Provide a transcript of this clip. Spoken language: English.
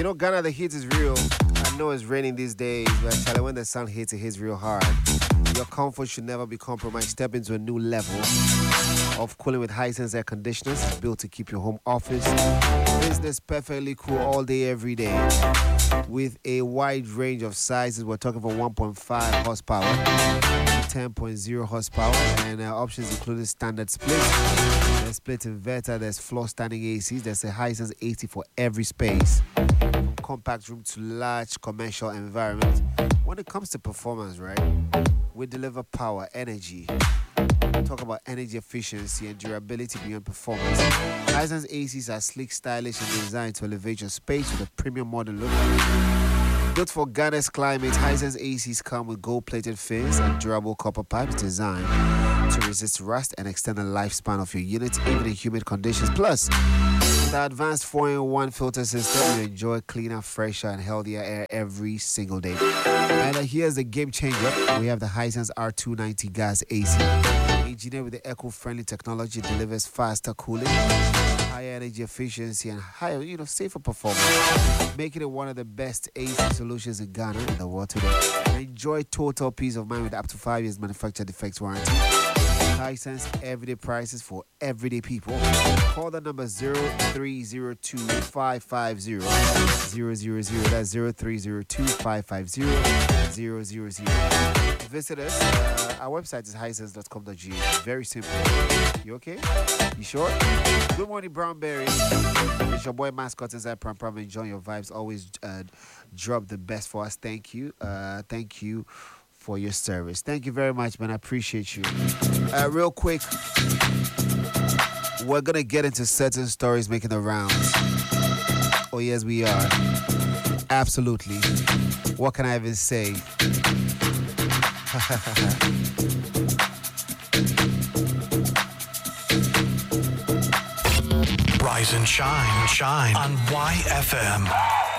You know, Ghana, the heat is real. I know it's raining these days, but Charlie, when the sun hits, it hits real hard. Your comfort should never be compromised. Step into a new level of cooling with Hisense air conditioners, built to keep your home office business perfectly cool all day, every day. With a wide range of sizes, we're talking from 1.5 horsepower to 10.0 horsepower, and options including standard split. There's split inverter, there's floor standing ACs, there's a Hisense AC for every space. From compact room to large commercial environment. When it comes to performance, right, we deliver power, energy. Talk about energy efficiency and durability beyond performance. Hisense ACs are sleek, stylish, and designed to elevate your space with a premium modern look. Built for Ghana's climate, Hisense ACs come with gold-plated fins and durable copper pipes designed to resist rust and extend the lifespan of your unit, even in humid conditions. Plus, with the advanced 4-in-1 filter system, you enjoy cleaner, fresher, and healthier air every single day. And here's the game changer. We have the Hisense R290 gas AC. Engineered with the eco-friendly technology, it delivers faster cooling, higher energy efficiency, and higher, safer performance, making it one of the best AC solutions in Ghana and the world today. Enjoy total peace of mind with up to 5 years manufacturer defects warranty. Hisense everyday prices for everyday people. Call the number 0302-550-000. That's 0302-550-000. Visit us. Our website is hisense.com.gh. Very simple. You okay? You sure? Good morning, Brownberry. It's your boy Mascot inside Pram Pram. Enjoy your vibes. Always drop the best for us. Thank you. Thank you for your service. Thank you very much, man. I appreciate you. Real quick, we're going to get into certain stories making the rounds. Oh, yes, we are. Absolutely. What can I even say? Rise and shine on YFM.